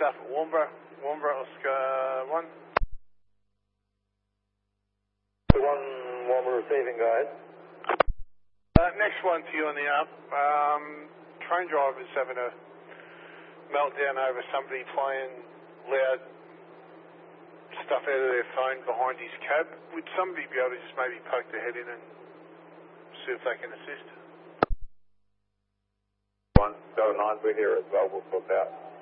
staff at Warnbro, Oscar 1. The 1 Warnbro receiving, guys. Next one to you on the up. Train drivers having a meltdown over somebody playing loud stuff out of their phone behind his cab. Would somebody be able to just maybe poke their head in and see if they can assist? 1, go 9, we're here as well, we'll sort out.